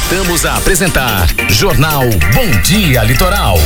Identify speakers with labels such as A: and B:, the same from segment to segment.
A: Voltamos a apresentar Jornal Bom Dia Litoral.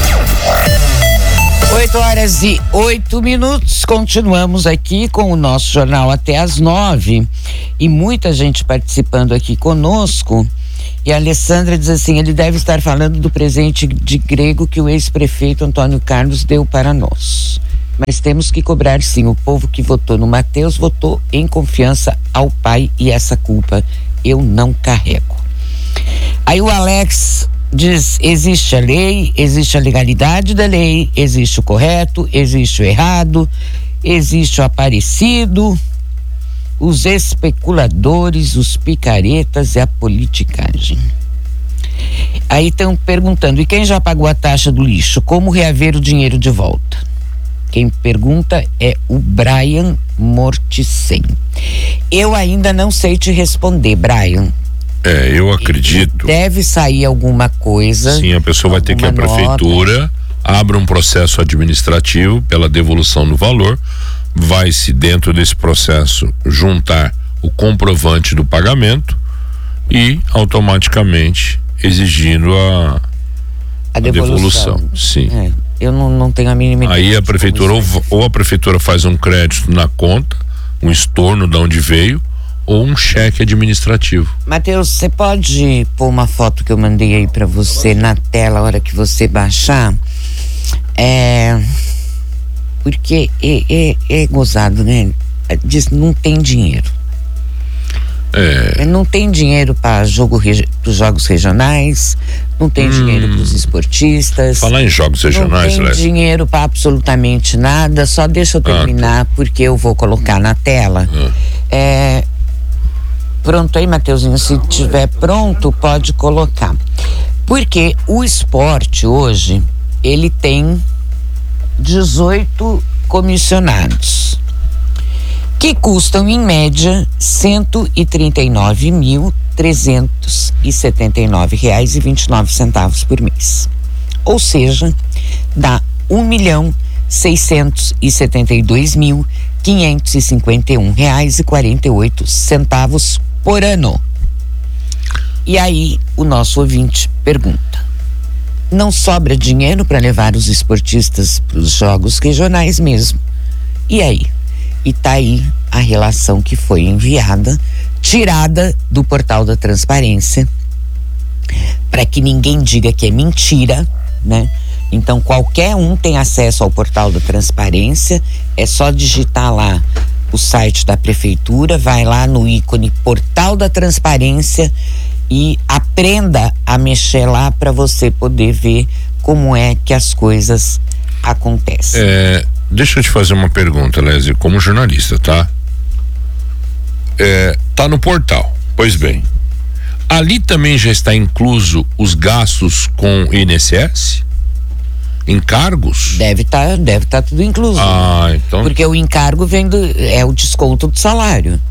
B: 8h08. Continuamos aqui com o nosso jornal até às 9h. E muita gente participando aqui conosco. E a Alessandra diz assim: ele deve estar falando do presente de grego que o ex-prefeito Antônio Carlos deu para nós. Mas temos que cobrar sim. O povo que votou no Mateus votou em confiança ao pai e essa culpa eu não carrego. Aí o Alex diz: existe a lei, existe a legalidade da lei, existe o correto, existe o errado, existe o aparecido, os especuladores, os picaretas e a politicagem. Aí estão perguntando: e quem já pagou a taxa do lixo? Como reaver o dinheiro de volta? Quem pergunta é o Brian Morticen. Eu ainda não sei te responder, Brian.
C: Eu acredito.
B: Deve sair alguma coisa.
C: Sim, a pessoa vai ter que ir à prefeitura, abre um processo administrativo pela devolução do valor, vai-se dentro desse processo juntar o comprovante do pagamento e automaticamente exigindo a devolução. Sim.
B: Eu não tenho a mínima ideia.
C: Aí a prefeitura ou a prefeitura faz um crédito na conta, um estorno de onde veio, ou um cheque administrativo.
B: Mateus, você pode pôr uma foto que eu mandei aí pra você na tela a hora que você baixar? Porque é gozado, né? Diz, não tem dinheiro. Não tem dinheiro para os jogos regionais, não tem dinheiro para os esportistas.
C: Falar em jogos regionais,
B: não tem dinheiro para absolutamente nada. Só deixa eu terminar, porque eu vou colocar na tela. Pronto aí, Mateuzinho, se tiver pronto, pode colocar. Porque o esporte hoje, ele tem 18 comissionados, que custam em média R$ 139.379,29 por mês. Ou seja, dá R$ 1.672.551,48 por ano. E aí o nosso ouvinte pergunta: não sobra dinheiro para levar os esportistas para os jogos regionais mesmo? E aí? E tá aí a relação que foi enviada, tirada do portal da transparência, para que ninguém diga que é mentira, né? Então qualquer um tem acesso ao portal da transparência, é só digitar lá o site da prefeitura, vai lá no ícone portal da transparência e aprenda a mexer lá para você poder ver como é que as coisas acontecem.
C: Deixa eu te fazer uma pergunta, Lésia, como jornalista, tá? Tá no portal, pois bem, ali também já está incluso os gastos com INSS? Encargos?
B: Deve tá tudo incluso.
C: Então.
B: Porque o encargo é o desconto do salário.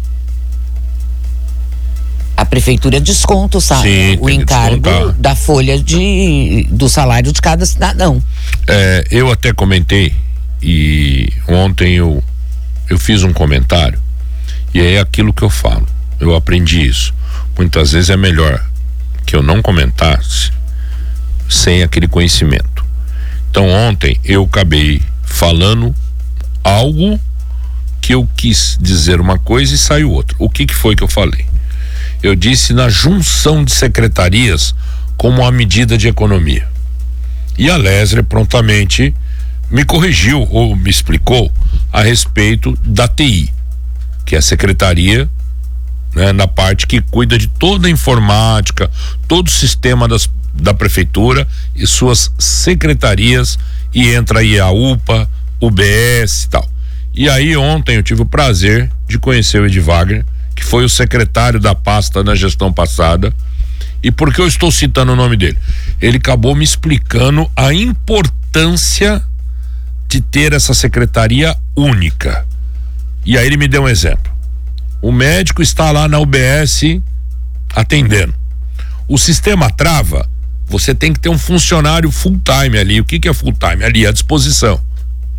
B: A prefeitura desconta o salário, o encargo da folha do salário de cada cidadão.
C: Eu até comentei, e ontem eu fiz um comentário, e é aquilo que eu falo, eu aprendi isso. Muitas vezes é melhor que eu não comentasse sem aquele conhecimento. Então ontem eu acabei falando algo que eu quis dizer uma coisa e saiu outra. O que foi que eu falei? Eu disse na junção de secretarias como uma medida de economia. E a Lésia prontamente me corrigiu ou me explicou a respeito da TI, que é a secretaria, né, na parte que cuida de toda a informática, todo o sistema da prefeitura e suas secretarias, e entra aí a UPA, UBS e tal. E aí ontem eu tive o prazer de conhecer o Edi Wagner, que foi o secretário da pasta na gestão passada. E por que eu estou citando o nome dele? Ele acabou me explicando a importância de ter essa secretaria única. E aí ele me deu um exemplo. O médico está lá na UBS atendendo. O sistema trava, você tem que ter um funcionário full time ali. O que é full time? Ali à disposição.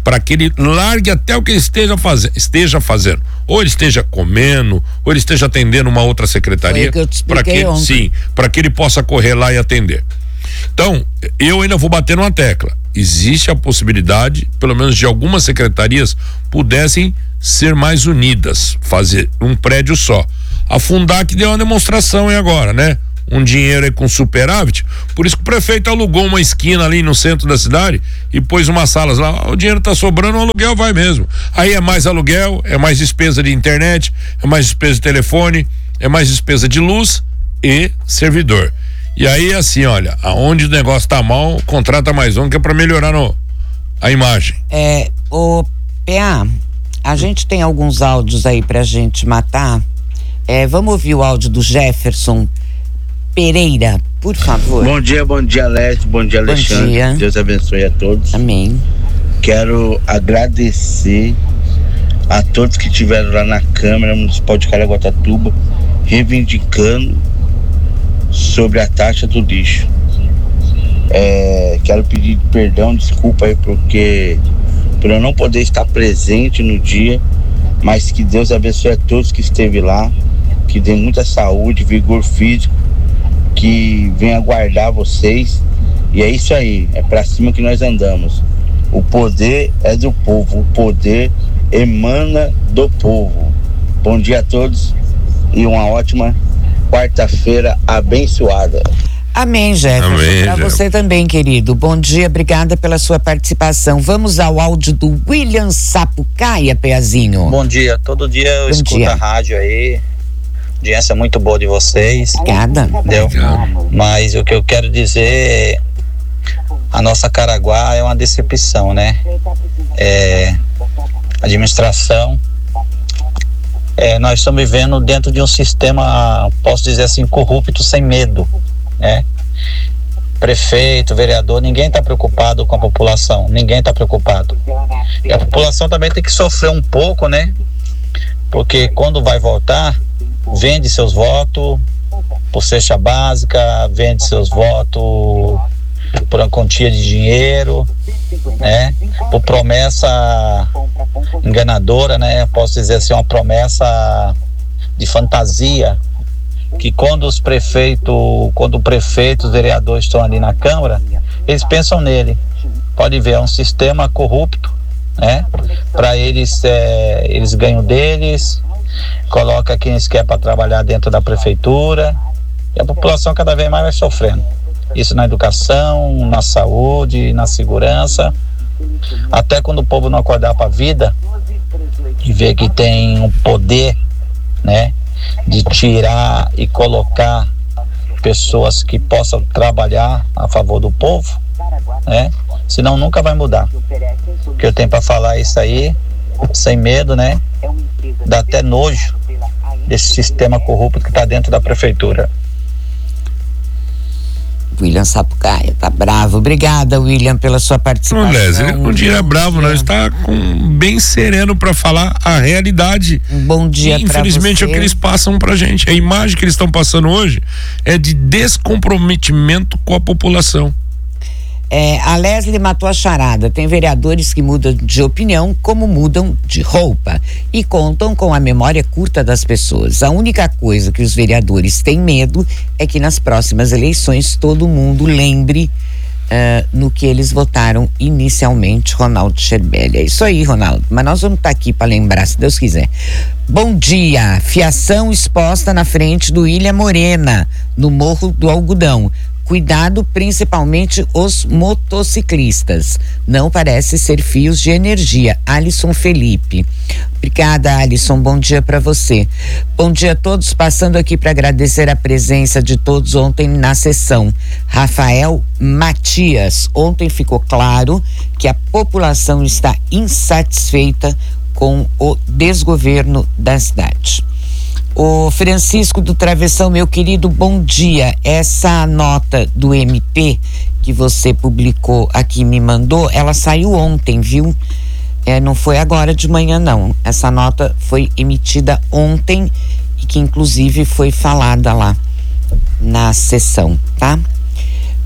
C: para que ele largue até o que ele esteja fazendo. Ou ele esteja comendo, ou ele esteja atendendo uma outra secretaria, para que ele possa correr lá e atender. Então, eu ainda vou bater numa tecla. Existe a possibilidade, pelo menos de algumas secretarias pudessem ser mais unidas, fazer um prédio só. A Fundac deu uma demonstração aí agora, né? Um dinheiro aí com superávit, por isso que o prefeito alugou uma esquina ali no centro da cidade e pôs umas salas lá. O dinheiro tá sobrando, o aluguel vai mesmo. Aí é mais aluguel, é mais despesa de internet, é mais despesa de telefone, é mais despesa de luz e servidor. E aí, assim, olha, aonde o negócio tá mal, contrata mais um, que é pra melhorar a imagem.
B: O PA, a gente tem alguns áudios aí pra gente matar. Vamos ouvir o áudio do Jefferson Pereira, por favor.
D: Bom dia, Leste, bom dia, Alexandre. Bom dia. Deus abençoe a todos.
B: Amém.
D: Quero agradecer a todos que estiveram lá na Câmara Municipal de Caraguatatuba reivindicando sobre a taxa do lixo. Quero pedir perdão, desculpa aí por eu não poder estar presente no dia, mas que Deus abençoe a todos que esteve lá, que dê muita saúde, vigor físico, que venha guardar vocês. E é isso aí, é pra cima que nós andamos. O poder é do povo, o poder emana do povo. Bom dia a todos e uma ótima quarta-feira abençoada.
B: Amém, Jefferson. Para você também, querido. Bom dia, obrigada pela sua participação. Vamos ao áudio do William Sapucaia, Peazinho.
E: Bom dia, todo dia eu escuto a rádio aí. Audiência muito boa de vocês.
B: Obrigada.
E: Entendeu? Mas o que eu quero dizer, a nossa Caraguá é uma decepção, né? Administração. Nós estamos vivendo dentro de um sistema, posso dizer assim, corrupto, sem medo, né? Prefeito, vereador, ninguém está preocupado com a população, ninguém está preocupado. E a população também tem que sofrer um pouco, né? Porque quando vai votar, vende seus votos por cesta básica, vende seus votos por uma quantia de dinheiro, né? Por promessa enganadora, né? Posso dizer assim, uma promessa de fantasia, que quando o prefeito, os vereadores estão ali na Câmara, eles pensam nele. Pode ver, é um sistema corrupto, né? Para eles ganham deles, coloca quem eles querem para trabalhar dentro da prefeitura, e a população cada vez mais vai sofrendo. Isso na educação, na saúde, na segurança. Até quando o povo não acordar para a vida e ver que tem um poder, né, de tirar e colocar pessoas que possam trabalhar a favor do povo, né? Senão nunca vai mudar. O que eu tenho para falar é isso aí, sem medo, né? Dá até nojo desse sistema corrupto que está dentro da prefeitura.
B: William Sapucaia, tá bravo. Obrigada, William, pela sua participação.
C: Leslie, um dia bravo, nós está bem sereno para falar a realidade.
B: Bom dia para você.
C: Infelizmente é o que eles passam pra gente. A imagem que eles estão passando hoje é de descomprometimento com a população.
B: A Leslie matou a charada. Tem vereadores que mudam de opinião como mudam de roupa e contam com a memória curta das pessoas. A única coisa que os vereadores têm medo é que nas próximas eleições todo mundo lembre no que eles votaram inicialmente. Ronaldo Scherbelli. É isso aí, Ronaldo, mas nós vamos estar aqui para lembrar, se Deus quiser. Bom dia. Fiação exposta na frente do Ilha Morena, no Morro do Algodão. Cuidado, principalmente os motociclistas. Não parece ser fios de energia. Alisson Felipe. Obrigada, Alisson. Bom dia para você. Bom dia a todos. Passando aqui para agradecer a presença de todos ontem na sessão. Rafael Matias. Ontem ficou claro que a população está insatisfeita com o desgoverno da cidade. O Francisco do Travessão, meu querido, bom dia. Essa nota do MP que você publicou aqui, me mandou, ela saiu ontem, viu? Não foi agora de manhã, não. Essa nota foi emitida ontem e que inclusive foi falada lá na sessão, tá?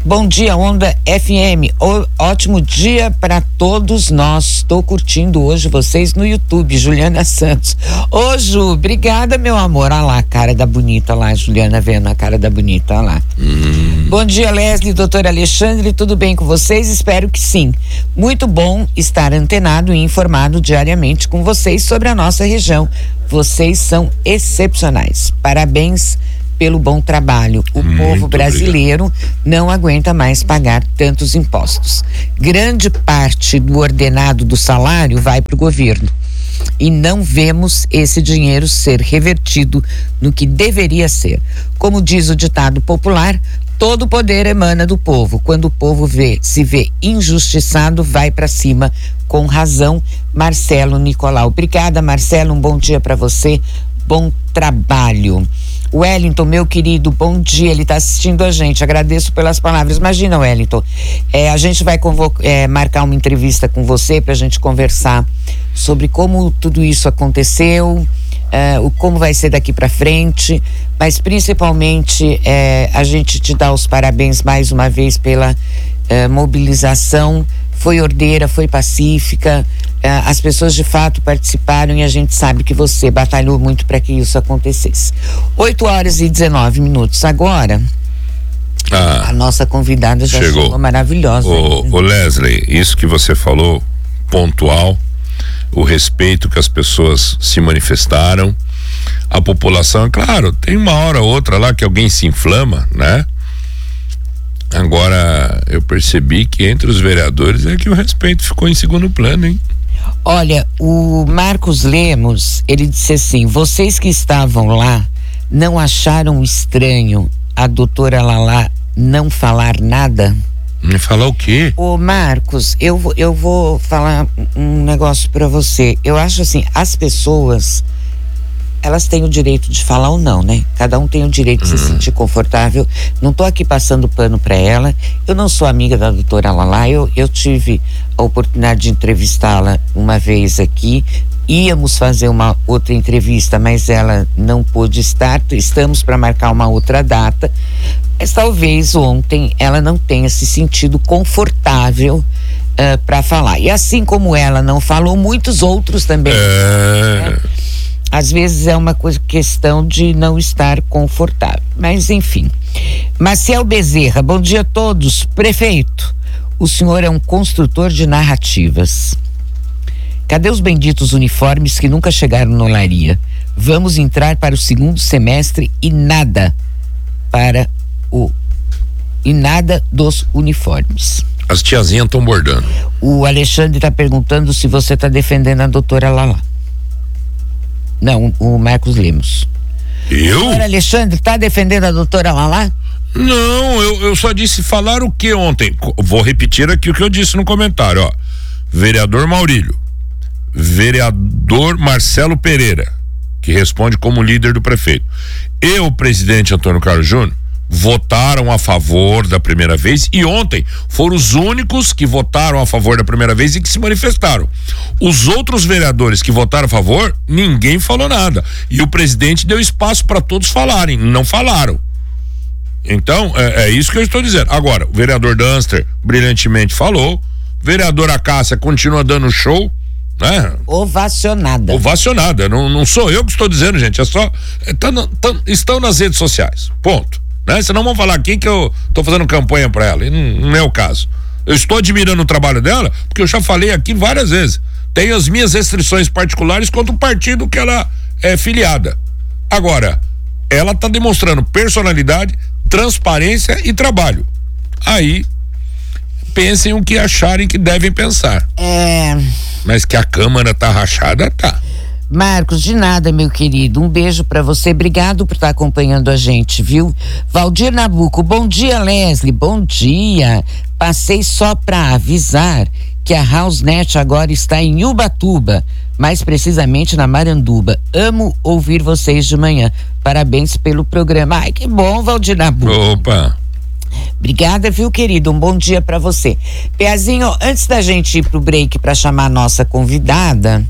B: Bom dia, Onda FM. Ótimo dia para todos nós. Estou curtindo hoje vocês no YouTube, Juliana Santos. Ô, Ju, obrigada, meu amor. Olha lá a cara da bonita lá, Juliana vendo a cara da bonita, olha lá. Bom dia, Leslie, doutor Alexandre, tudo bem com vocês? Espero que sim. Muito bom estar antenado e informado diariamente com vocês sobre a nossa região. Vocês são excepcionais. Parabéns pelo bom trabalho. O povo brasileiro não aguenta mais pagar tantos impostos. Grande parte do ordenado do salário vai para o governo e não vemos esse dinheiro ser revertido no que deveria ser. Como diz o ditado popular, todo poder emana do povo. Quando o povo se vê injustiçado, vai para cima. Com razão, Marcelo Nicolau. Obrigada, Marcelo, um bom dia para você. Bom trabalho. Wellington, meu querido, bom dia, ele está assistindo a gente, agradeço pelas palavras. Imagina, Wellington, a gente vai marcar uma entrevista com você para a gente conversar sobre como tudo isso aconteceu, como vai ser daqui para frente, mas principalmente a gente te dá os parabéns mais uma vez pela mobilização. Foi ordeira, foi pacífica, as pessoas de fato participaram e a gente sabe que você batalhou muito para que isso acontecesse. 8h19. Agora, a nossa convidada já chegou maravilhosa.
C: Ô Leslie, isso que você falou, pontual, o respeito que as pessoas se manifestaram, a população, claro, tem uma hora ou outra lá que alguém se inflama, né? Agora, eu percebi que entre os vereadores é que o respeito ficou em segundo plano, hein?
B: Olha, o Marcos Lemos, ele disse assim, vocês que estavam lá não acharam estranho a doutora Lalá não falar nada?
C: Falar o quê?
B: Ô Marcos, eu vou falar um negócio pra você. Eu acho assim, as pessoas, elas têm o direito de falar ou não, né? Cada um tem o direito de se sentir confortável. Não tô aqui passando pano pra ela. Eu não sou amiga da doutora Lalá. Eu tive a oportunidade de entrevistá-la uma vez aqui. Íamos fazer uma outra entrevista, mas ela não pôde estar. Estamos para marcar uma outra data. Mas talvez ontem ela não tenha se sentido confortável para falar. E assim como ela não falou, muitos outros também. Né? Às vezes é uma questão de não estar confortável. Mas enfim. Maciel Bezerra, bom dia a todos. Prefeito, o senhor é um construtor de narrativas. Cadê os benditos uniformes que nunca chegaram na olaria? Vamos entrar para o segundo semestre e nada dos uniformes.
C: As tiazinhas estão bordando.
B: O Alexandre está perguntando se você está defendendo a doutora Lalá. Não, o Marcos Lemos.
C: Eu?
B: Doutor Alexandre, está defendendo a doutora Lalá?
C: Não, eu só disse falar o que ontem? Vou repetir aqui o que eu disse no comentário, ó. Vereador Maurílio, vereador Marcelo Pereira, que responde como líder do prefeito, e o presidente Antônio Carlos Júnior votaram a favor da primeira vez e ontem foram os únicos que votaram a favor da primeira vez e que se manifestaram. Os outros vereadores que votaram a favor, ninguém falou nada. E o presidente deu espaço para todos falarem, não falaram. Então, é isso que eu estou dizendo. Agora, o vereador Dunster brilhantemente falou, vereadora Cássia continua dando show, né?
B: Ovacionada.
C: Não sou eu que estou dizendo, gente, é só estão nas redes sociais, ponto, né? Senão vão falar aqui que eu estou fazendo campanha para ela, e não é o caso. Eu estou admirando o trabalho dela, porque eu já falei aqui várias vezes, tenho as minhas restrições particulares contra o partido que ela é filiada. Agora, ela está demonstrando personalidade, transparência e trabalho. Aí pensem o que acharem que devem pensar. Mas que a Câmara tá rachada, tá.
B: Marcos, de nada, meu querido. Um beijo pra você. Obrigado por estar acompanhando a gente, viu? Valdir Nabuco, bom dia, Leslie. Bom dia. Passei só pra avisar que a HouseNet agora está em Ubatuba, mais precisamente na Maranduba. Amo ouvir vocês de manhã. Parabéns pelo programa. Ai, que bom, Valdir Nabuco.
C: Opa.
B: Obrigada, viu, querido? Um bom dia pra você. Peazinho, antes da gente ir pro break pra chamar a nossa convidada,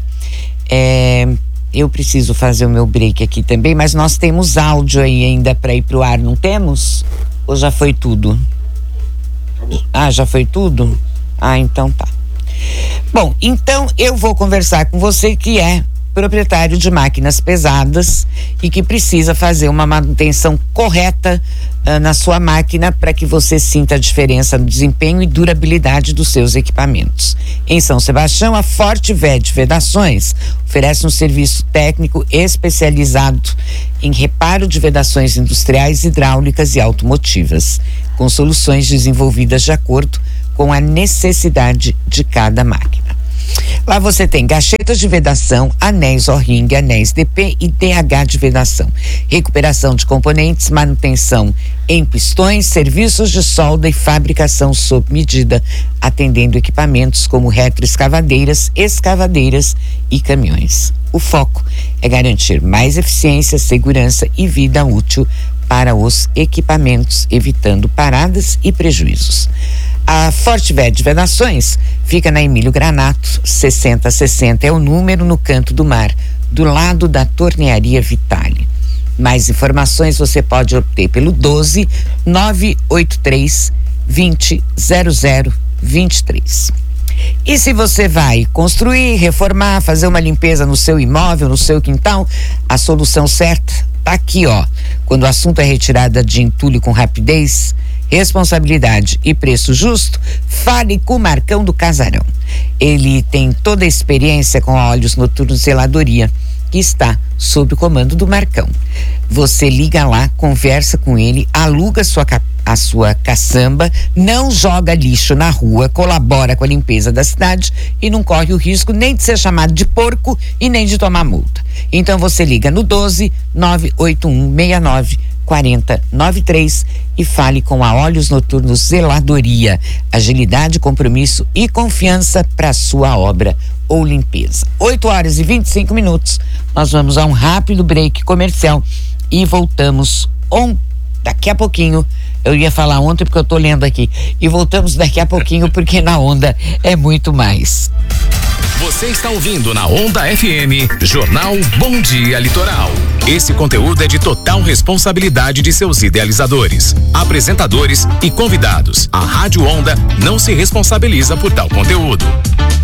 B: eu preciso fazer o meu break aqui também, mas nós temos áudio aí ainda pra ir pro ar, não temos? Ou já foi tudo? Já foi tudo? Então tá. Bom, então eu vou conversar com você que é proprietário de máquinas pesadas e que precisa fazer uma manutenção correta na sua máquina para que você sinta a diferença no desempenho e durabilidade dos seus equipamentos. Em São Sebastião, a Fortved Vedações oferece um serviço técnico especializado em reparo de vedações industriais, hidráulicas e automotivas, com soluções desenvolvidas de acordo com a necessidade de cada máquina. Lá você tem gachetas de vedação, anéis O-ring, anéis DP e DH de vedação, recuperação de componentes, manutenção em pistões, serviços de solda e fabricação sob medida, atendendo equipamentos como retroescavadeiras, escavadeiras e caminhões. O foco é garantir mais eficiência, segurança e vida útil para os equipamentos, evitando paradas e prejuízos. A Fortved Vedações fica na Emílio Granato, 6060 é o número, no Canto do Mar, do lado da Tornearia Vitale. Mais informações você pode obter pelo 12 983 20 00 23. E se você vai construir, reformar, fazer uma limpeza no seu imóvel, no seu quintal, a solução certa tá aqui, ó. Quando o assunto é retirada de entulho com rapidez, responsabilidade e preço justo, fale com o Marcão do Casarão. Ele tem toda a experiência com óleos noturnos e zeladoria, que está sob o comando do Marcão. Você liga lá, conversa com ele, aluga a sua caçamba, não joga lixo na rua, colabora com a limpeza da cidade e não corre o risco nem de ser chamado de porco e nem de tomar multa. Então você liga no 12 981 69 4093 e fale com a Óleos Noturnos Zeladoria. Agilidade, compromisso e confiança para sua obra ou limpeza. 8h25. Nós vamos a um rápido break comercial e voltamos daqui a pouquinho. Eu ia falar ontem porque eu tô lendo aqui. E voltamos daqui a pouquinho porque na Onda é muito mais.
A: Você está ouvindo na Onda FM, Jornal Bom Dia Litoral. Esse conteúdo é de total responsabilidade de seus idealizadores, apresentadores e convidados. A Rádio Onda não se responsabiliza por tal conteúdo.